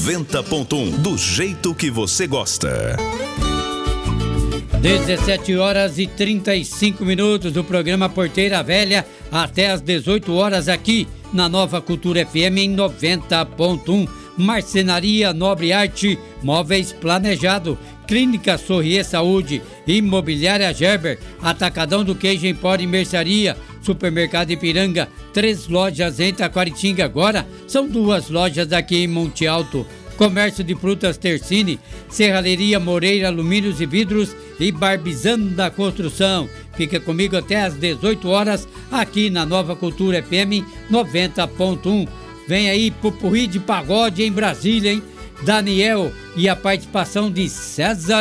90.1, do jeito que você gosta. 17h35 do programa Porteira Velha até às 18 horas aqui na Nova Cultura FM em 90.1. Marcenaria Nobre Arte, móveis planejado, Clínica Sorrier Saúde, Imobiliária Gerber, Atacadão do Queijo Empório e Mercearia, Supermercado Ipiranga, 3 lojas em Taquaritinga, agora são 2 lojas aqui em Monte Alto. Comércio de Frutas Tercine, Serralheria Moreira Alumínios e Vidros e Barbizano da Construção. Fica comigo até às 18 horas aqui na Nova Cultura FM 90.1. Vem aí Pupurri de Pagode em Brasília, hein? Daniel e a participação de César